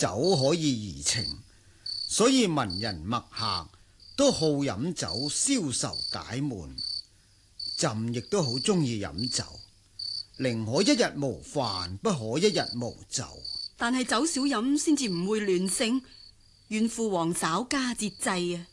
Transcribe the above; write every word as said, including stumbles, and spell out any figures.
酒可以怡情，所以文人墨客都好飲酒消愁解悶。朕亦都好中意飲酒，寧可一日無飯，不可一日無酒。 但係酒少飲先至唔會亂性，願父皇稍加節制啊！